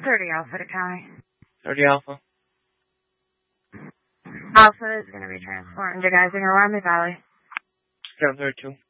30 Alpha to County. 30 Alpha. Alpha is going to be transporting to Geisinger, Wyoming Valley. 732.